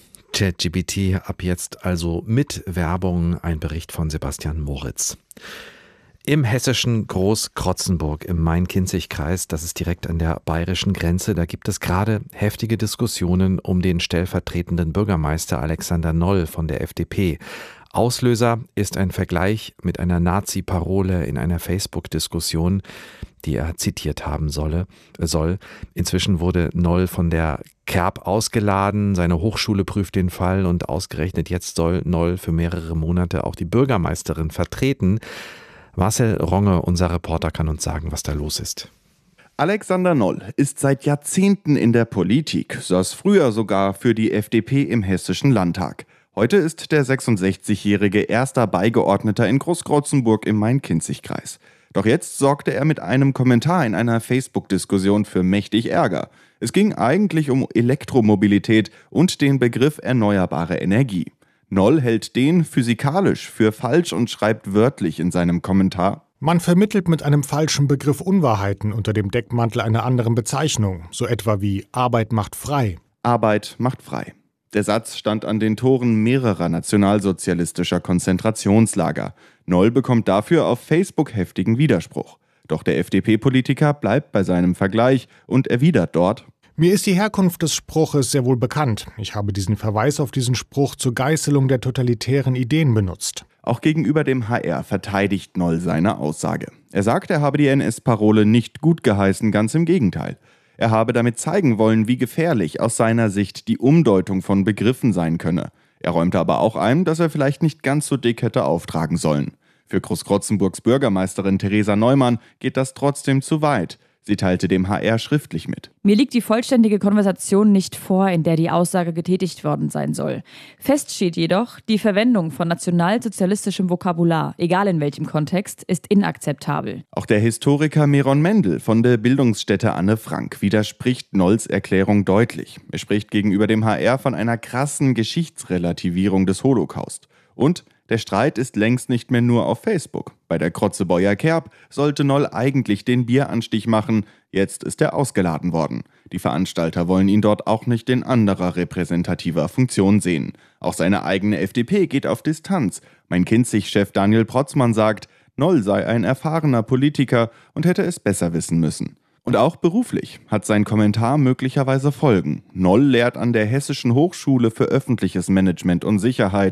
ChatGPT ab jetzt also mit Werbung, ein Bericht von Sebastian Moritz. Im hessischen Großkrotzenburg im Main-Kinzig-Kreis, das ist direkt an der bayerischen Grenze, da gibt es gerade heftige Diskussionen um den stellvertretenden Bürgermeister Alexander Noll von der F D P. Auslöser ist ein Vergleich mit einer Nazi-Parole in einer Facebook-Diskussion, die er zitiert haben solle, soll. Inzwischen wurde Noll von der Kerb ausgeladen, seine Hochschule prüft den Fall und ausgerechnet jetzt soll Noll für mehrere Monate auch die Bürgermeisterin vertreten. Marcel Ronge, unser Reporter, kann uns sagen, was da los ist. Alexander Noll ist seit Jahrzehnten in der Politik, saß früher sogar für die F D P im Hessischen Landtag. Heute ist der sechsundsechzigjährige erster Beigeordneter in Großkrotzenburg im Main-Kinzig-Kreis. Doch jetzt sorgte er mit einem Kommentar in einer Facebook-Diskussion für mächtig Ärger. Es ging eigentlich um Elektromobilität und den Begriff erneuerbare Energie. Noll hält den physikalisch für falsch und schreibt wörtlich in seinem Kommentar: Man vermittelt mit einem falschen Begriff Unwahrheiten unter dem Deckmantel einer anderen Bezeichnung, so etwa wie Arbeit macht frei. Arbeit macht frei. Der Satz stand an den Toren mehrerer nationalsozialistischer Konzentrationslager. Noll bekommt dafür auf Facebook heftigen Widerspruch. Doch der F D P-Politiker bleibt bei seinem Vergleich und erwidert dort: Mir ist die Herkunft des Spruches sehr wohl bekannt. Ich habe diesen Verweis auf diesen Spruch zur Geißelung der totalitären Ideen benutzt. Auch gegenüber dem H R verteidigt Noll seine Aussage. Er sagt, er habe die N S-Parole nicht gut geheißen, ganz im Gegenteil. Er habe damit zeigen wollen, wie gefährlich aus seiner Sicht die Umdeutung von Begriffen sein könne. Er räumte aber auch ein, dass er vielleicht nicht ganz so dick hätte auftragen sollen. Für Großkrotzenburgs Bürgermeisterin Theresa Neumann geht das trotzdem zu weit. Sie teilte dem H R schriftlich mit. Mir liegt die vollständige Konversation nicht vor, in der die Aussage getätigt worden sein soll. Fest steht jedoch, die Verwendung von nationalsozialistischem Vokabular, egal in welchem Kontext, ist inakzeptabel. Auch der Historiker Meron Mendel von der Bildungsstätte Anne Frank widerspricht Nolls Erklärung deutlich. Er spricht gegenüber dem H R von einer krassen Geschichtsrelativierung des Holocaust. Und der Streit ist längst nicht mehr nur auf Facebook. Bei der Krotzebäuer Kerb sollte Noll eigentlich den Bieranstich machen. Jetzt ist er ausgeladen worden. Die Veranstalter wollen ihn dort auch nicht in anderer repräsentativer Funktion sehen. Auch seine eigene F D P geht auf Distanz. Main-Kinzig-Chef Daniel Protzmann sagt, Noll sei ein erfahrener Politiker und hätte es besser wissen müssen. Und auch beruflich hat sein Kommentar möglicherweise Folgen. Noll lehrt an der Hessischen Hochschule für öffentliches Management und Sicherheit.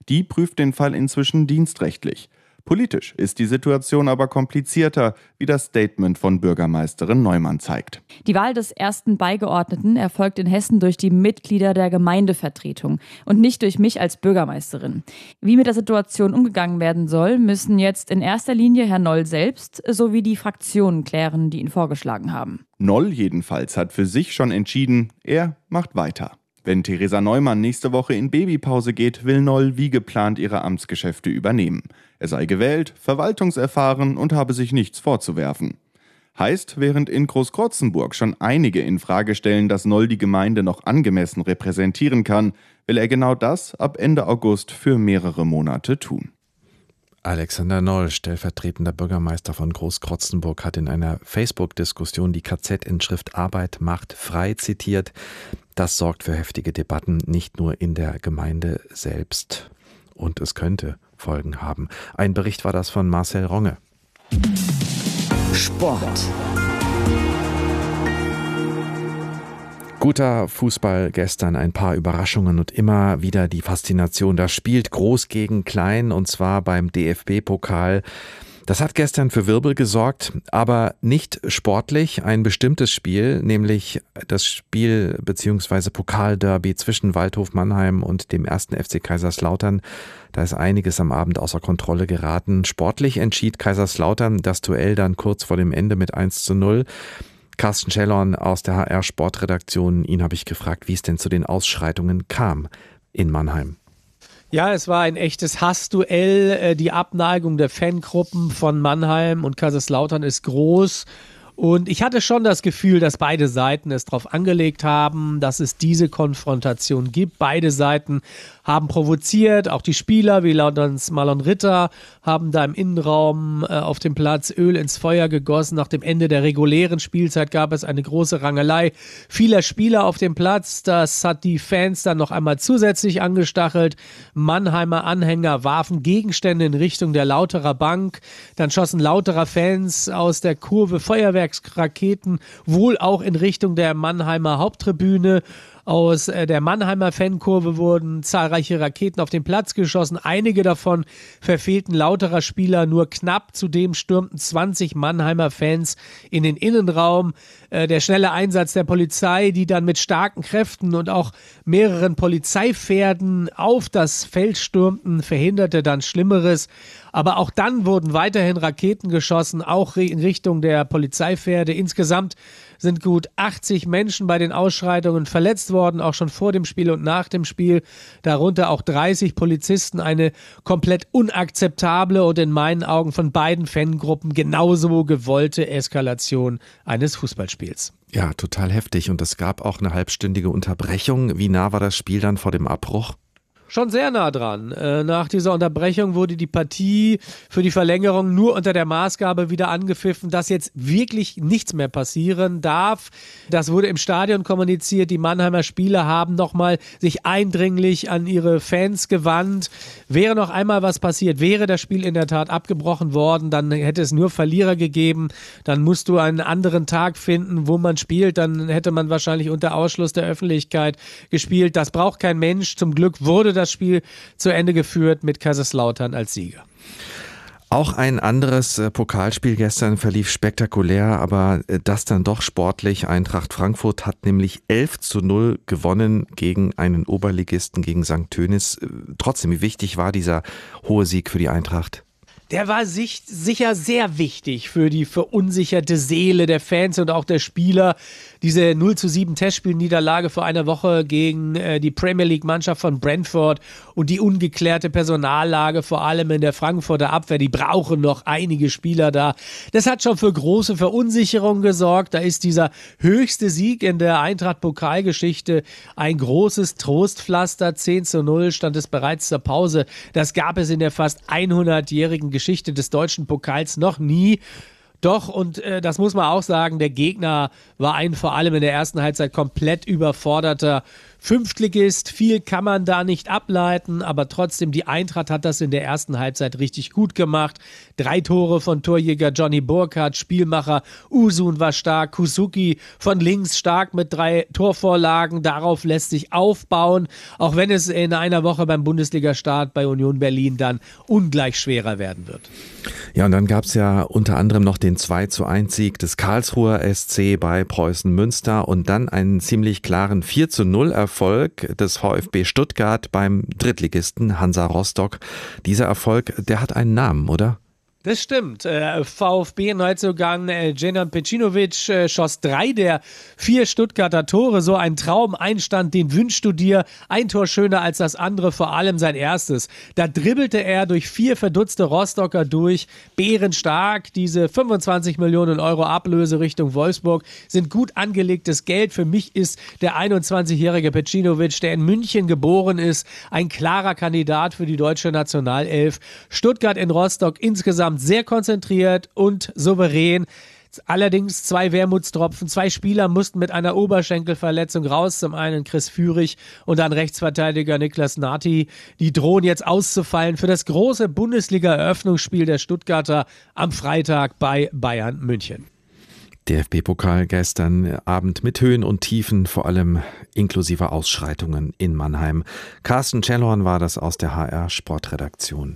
Die prüft den Fall inzwischen dienstrechtlich. Politisch ist die Situation aber komplizierter, wie das Statement von Bürgermeisterin Neumann zeigt. Die Wahl des ersten Beigeordneten erfolgt in Hessen durch die Mitglieder der Gemeindevertretung und nicht durch mich als Bürgermeisterin. Wie mit der Situation umgegangen werden soll, müssen jetzt in erster Linie Herr Noll selbst sowie die Fraktionen klären, die ihn vorgeschlagen haben. Noll jedenfalls hat für sich schon entschieden, er macht weiter. Wenn Theresa Neumann nächste Woche in Babypause geht, will Noll wie geplant ihre Amtsgeschäfte übernehmen. Er sei gewählt, verwaltungserfahren und habe sich nichts vorzuwerfen. Heißt, während in Großkrotzenburg schon einige in Frage stellen, dass Noll die Gemeinde noch angemessen repräsentieren kann, will er genau das ab Ende August für mehrere Monate tun. Alexander Noll, stellvertretender Bürgermeister von Großkrotzenburg, hat in einer Facebook-Diskussion die K Z-Inschrift Arbeit macht frei zitiert. Das sorgt für heftige Debatten, nicht nur in der Gemeinde selbst. Und es könnte Folgen haben. Ein Bericht war das von Marcel Ronge. Sport. Guter Fußball gestern, ein paar Überraschungen und immer wieder die Faszination. Da spielt Groß gegen Klein und zwar beim D F B-Pokal. Das hat gestern für Wirbel gesorgt, aber nicht sportlich. Ein bestimmtes Spiel, nämlich das Spiel bzw. Pokalderby zwischen Waldhof Mannheim und dem ersten F C Kaiserslautern. Da ist einiges am Abend außer Kontrolle geraten. Sportlich entschied Kaiserslautern das Duell dann kurz vor dem Ende mit eins zu null. Carsten Schellhorn aus der H R-Sportredaktion, ihn habe ich gefragt, wie es denn zu den Ausschreitungen kam in Mannheim. Ja, es war ein echtes Hassduell. Die Abneigung der Fangruppen von Mannheim und Kaiserslautern ist groß. Und ich hatte schon das Gefühl, dass beide Seiten es darauf angelegt haben, dass es diese Konfrontation gibt. Beide Seiten haben provoziert, auch die Spieler wie Lautern's Marlon Ritter haben da im Innenraum äh, auf dem Platz Öl ins Feuer gegossen. Nach dem Ende der regulären Spielzeit gab es eine große Rangelei vieler Spieler auf dem Platz. Das hat die Fans dann noch einmal zusätzlich angestachelt. Mannheimer Anhänger warfen Gegenstände in Richtung der Lauterer Bank. Dann schossen Lauterer Fans aus der Kurve Feuerwerksraketen, wohl auch in Richtung der Mannheimer Haupttribüne. Aus der Mannheimer Fankurve wurden zahlreiche Raketen auf den Platz geschossen. Einige davon verfehlten Lauterer Spieler nur knapp. Zudem stürmten zwanzig Mannheimer Fans in den Innenraum. Der schnelle Einsatz der Polizei, die dann mit starken Kräften und auch mehreren Polizeipferden auf das Feld stürmten, verhinderte dann Schlimmeres. Aber auch dann wurden weiterhin Raketen geschossen, auch in Richtung der Polizeipferde. Insgesamt sind gut achtzig Menschen bei den Ausschreitungen verletzt worden, auch schon vor dem Spiel und nach dem Spiel. Darunter auch dreißig Polizisten. Eine komplett unakzeptable und in meinen Augen von beiden Fangruppen genauso gewollte Eskalation eines Fußballspiels. Ja, total heftig. Und es gab auch eine halbstündige Unterbrechung. Wie nah war das Spiel dann vor dem Abbruch? Schon sehr nah dran. Nach dieser Unterbrechung wurde die Partie für die Verlängerung nur unter der Maßgabe wieder angepfiffen, dass jetzt wirklich nichts mehr passieren darf. Das wurde im Stadion kommuniziert. Die Mannheimer Spieler haben nochmal sich eindringlich an ihre Fans gewandt. Wäre noch einmal was passiert, wäre das Spiel in der Tat abgebrochen worden, dann hätte es nur Verlierer gegeben. Dann musst du einen anderen Tag finden, wo man spielt. Dann hätte man wahrscheinlich unter Ausschluss der Öffentlichkeit gespielt. Das braucht kein Mensch. Zum Glück wurde das das Spiel zu Ende geführt mit Kaiserslautern als Sieger. Auch ein anderes äh, Pokalspiel gestern verlief spektakulär, aber äh, das dann doch sportlich. Eintracht Frankfurt hat nämlich elf zu null gewonnen gegen einen Oberligisten, gegen Sankt Tönis. Äh, trotzdem, wie wichtig war dieser hohe Sieg für die Eintracht? Der war sich, sicher sehr wichtig für die verunsicherte Seele der Fans und auch der Spieler. Diese null zu sieben Testspielniederlage vor einer Woche gegen äh, die Premier League-Mannschaft von Brentford und die ungeklärte Personallage, vor allem in der Frankfurter Abwehr, die brauchen noch einige Spieler da. Das hat schon für große Verunsicherung gesorgt. Da ist dieser höchste Sieg in der Eintracht-Pokalgeschichte ein großes Trostpflaster. zehn zu null stand es bereits zur Pause. Das gab es in der fast hundertjährigen Geschichte des deutschen Pokals noch nie. Doch, und äh, das muss man auch sagen, der Gegner war ein vor allem in der ersten Halbzeit komplett überforderter Fünftligist, viel kann man da nicht ableiten, aber trotzdem, die Eintracht hat das in der ersten Halbzeit richtig gut gemacht. Drei Tore von Torjäger Johnny Burkhardt, Spielmacher Usun war stark, Kusuki von links stark mit drei Torvorlagen. Darauf lässt sich aufbauen, auch wenn es in einer Woche beim Bundesliga-Start bei Union Berlin dann ungleich schwerer werden wird. Ja, und dann gab es ja unter anderem noch den zwei zu eins Sieg des Karlsruher S C bei Preußen Münster und dann einen ziemlich klaren vier zu null Erfolg des VfB Stuttgart beim Drittligisten Hansa Rostock. Dieser Erfolg, der hat einen Namen, oder? Das stimmt. Äh, VfB-Neuzugang äh, Djenan Pecinovic äh, schoss drei der vier Stuttgarter Tore. So ein Traum-Einstand, den wünschst du dir. Ein Tor schöner als das andere, vor allem sein erstes. Da dribbelte er durch vier verdutzte Rostocker durch. Bärenstark. Diese fünfundzwanzig Millionen Euro Ablöse Richtung Wolfsburg sind gut angelegtes Geld. Für mich ist der einundzwanzigjährige Pecinovic, der in München geboren ist, ein klarer Kandidat für die deutsche Nationalelf. Stuttgart in Rostock insgesamt sehr konzentriert und souverän. Allerdings zwei Wermutstropfen. Zwei Spieler mussten mit einer Oberschenkelverletzung raus. Zum einen Chris Führig und dann Rechtsverteidiger Niklas Nati. Die drohen jetzt auszufallen für das große Bundesliga-Eröffnungsspiel der Stuttgarter am Freitag bei Bayern München. D F B-Pokal gestern Abend mit Höhen und Tiefen, vor allem inklusive Ausschreitungen in Mannheim. Carsten Schellhorn war das aus der H R-Sportredaktion.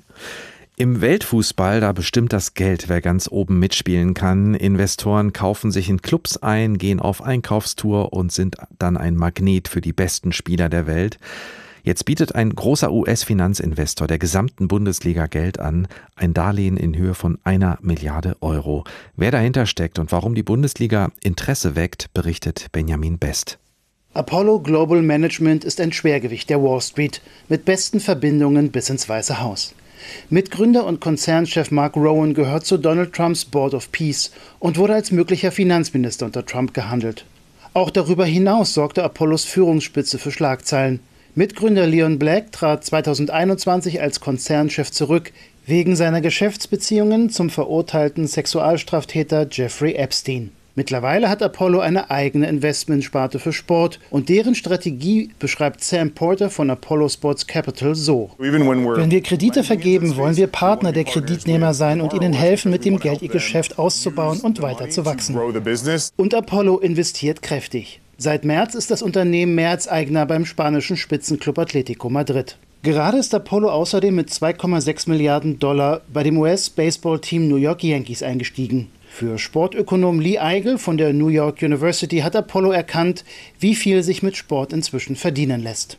Im Weltfußball, da bestimmt das Geld, wer ganz oben mitspielen kann. Investoren kaufen sich in Clubs ein, gehen auf Einkaufstour und sind dann ein Magnet für die besten Spieler der Welt. Jetzt bietet ein großer U S-Finanzinvestor der gesamten Bundesliga Geld an, ein Darlehen in Höhe von einer Milliarde Euro. Wer dahinter steckt und warum die Bundesliga Interesse weckt, berichtet Benjamin Best. Apollo Global Management ist ein Schwergewicht der Wall Street mit besten Verbindungen bis ins Weiße Haus. Mitgründer und Konzernchef Mark Rowan gehört zu Donald Trumps Board of Peace und wurde als möglicher Finanzminister unter Trump gehandelt. Auch darüber hinaus sorgte Apollos Führungsspitze für Schlagzeilen. Mitgründer Leon Black trat zweitausendeinundzwanzig als Konzernchef zurück, wegen seiner Geschäftsbeziehungen zum verurteilten Sexualstraftäter Jeffrey Epstein. Mittlerweile hat Apollo eine eigene Investmentsparte für Sport und deren Strategie beschreibt Sam Porter von Apollo Sports Capital so. Wenn wir Kredite vergeben, wollen wir Partner der Kreditnehmer sein und ihnen helfen, mit dem Geld ihr Geschäft auszubauen und weiter zu wachsen. Und Apollo investiert kräftig. Seit März ist das Unternehmen Mehrheitseigner beim spanischen Spitzenclub Atletico Madrid. Gerade ist Apollo außerdem mit zwei Komma sechs Milliarden Dollar bei dem U S-Baseball-Team New York Yankees eingestiegen. Für Sportökonom Lee Eigel von der New York University hat Apollo erkannt, wie viel sich mit Sport inzwischen verdienen lässt.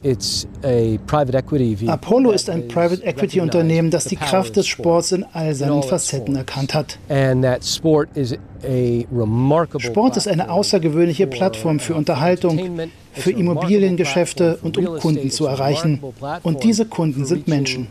Apollo ist ein Private Equity Unternehmen, das die Kraft des Sports in all seinen Facetten erkannt hat. Sport ist eine außergewöhnliche Plattform für Unterhaltung, für Immobiliengeschäfte und um Kunden zu erreichen. Und diese Kunden sind Menschen.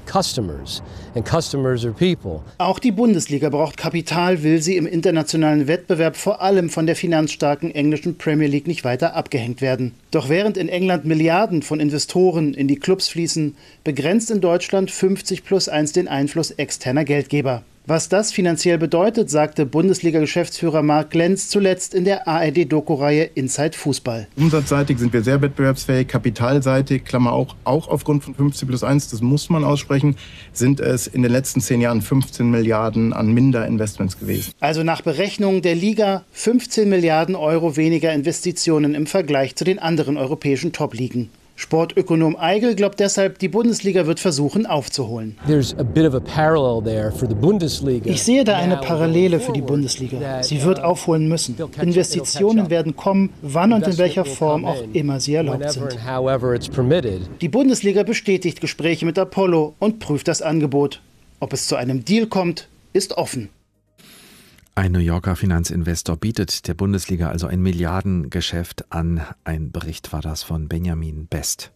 Auch die Bundesliga braucht Kapital, will sie im internationalen Wettbewerb vor allem von der finanzstarken englischen Premier League nicht weiter abgehängt werden. Doch während in England Milliarden von Investoren in die Clubs fließen, begrenzt in Deutschland fünfzig plus eins den Einfluss externer Geldgeber. Was das finanziell bedeutet, sagte Bundesliga-Geschäftsführer Marc Glenz zuletzt in der A R D-Doku-Reihe Inside Fußball. Umsatzseitig sind wir sehr wettbewerbsfähig, kapitalseitig, Klammer auch, auch aufgrund von fünfzig plus eins, das muss man aussprechen, sind es in den letzten zehn Jahren fünfzehn Milliarden an Minderinvestments gewesen. Also nach Berechnungen der Liga fünfzehn Milliarden Euro weniger Investitionen im Vergleich zu den anderen europäischen Top-Ligen. Sportökonom Eigel glaubt deshalb, die Bundesliga wird versuchen aufzuholen. Ich sehe da eine Parallele für die Bundesliga. Sie wird aufholen müssen. Investitionen werden kommen, wann und in welcher Form auch immer sie erlaubt sind. Die Bundesliga bestätigt Gespräche mit Apollo und prüft das Angebot. Ob es zu einem Deal kommt, ist offen. Ein New Yorker Finanzinvestor bietet der Bundesliga also ein Milliardengeschäft an. Ein Bericht war das von Benjamin Best.